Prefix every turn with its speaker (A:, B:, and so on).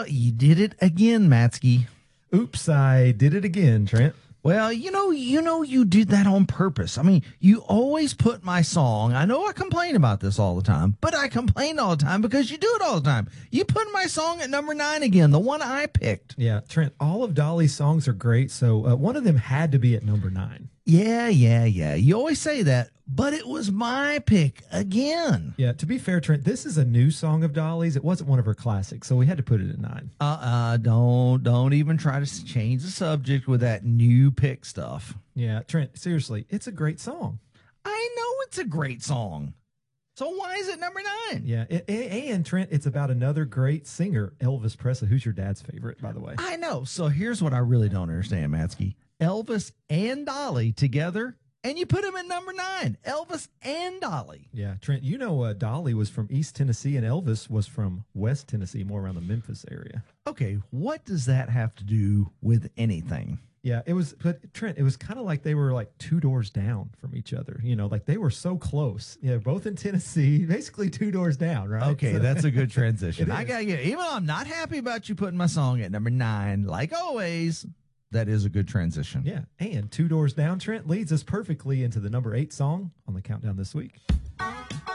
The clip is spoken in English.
A: Well, you did it again, Matsky.
B: Oops, I did it again, Trent.
A: Well, you did that on purpose. I mean, you always put my song. I know I complain about this all the time, but I complain all the time because you do it all the time. You put my song at number 9 again, the one I picked.
B: Yeah, Trent, all of Dolly's songs are great, so one of them had to be at number 9.
A: Yeah. You always say that, but it was my pick again.
B: Yeah, to be fair, Trent, this is a new song of Dolly's. It wasn't one of her classics, so we had to put it at 9.
A: Don't even try to change the subject with that new pick stuff.
B: Yeah, Trent, seriously, it's a great song.
A: I know it's a great song. So why is it number 9?
B: Yeah, and Trent, it's about another great singer, Elvis Presley, who's your dad's favorite, by the way.
A: I know. So here's what I really don't understand, Matsky. Elvis and Dolly together, and you put them at number 9. Elvis and Dolly.
B: Yeah, Trent, Dolly was from East Tennessee and Elvis was from West Tennessee, more around the Memphis area.
A: Okay, what does that have to do with anything?
B: Yeah, but Trent, it was kind of like they were like 2 doors down from each other. Like they were so close. Yeah, both in Tennessee, basically 2 doors down, right?
A: Okay, so, that's a good transition.
B: I
A: gotta get, even though I'm not happy about you putting my song at number 9, like always, that is a good transition.
B: Yeah, and 2 doors down, Trent, leads us perfectly into the number 8 song on the countdown this week.